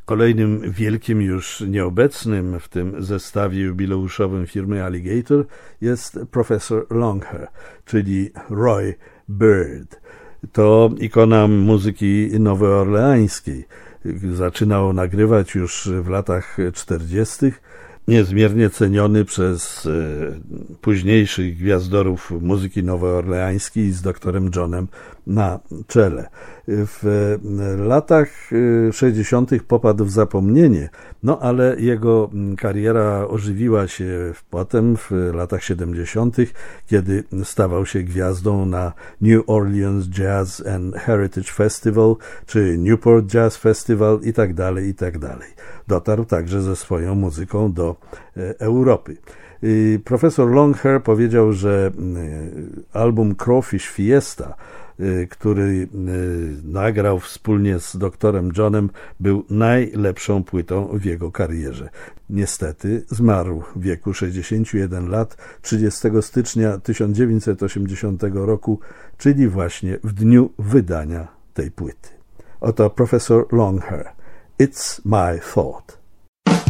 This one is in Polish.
Kolejnym wielkim, już nieobecnym w tym zestawie jubileuszowym firmy Alligator jest profesor Longhair, czyli Roy Bird. To ikona muzyki nowoorleańskiej. Zaczynał nagrywać już w latach 40., niezmiernie ceniony przez późniejszych gwiazdorów muzyki nowoorleańskiej z doktorem Johnem na czele. W latach 60. popadł w zapomnienie, no ale jego kariera ożywiła się potem w latach 70., kiedy stawał się gwiazdą na New Orleans Jazz and Heritage Festival czy Newport Jazz Festival i tak dalej, i tak dalej. Dotarł także ze swoją muzyką do Europy. Profesor Longhair powiedział, że album Crawfish Fiesta, który nagrał wspólnie z doktorem Johnem, był najlepszą płytą w jego karierze. Niestety zmarł w wieku 61 lat 30 stycznia 1980 roku, czyli właśnie w dniu wydania tej płyty. Oto profesor Longhair. It's my thought.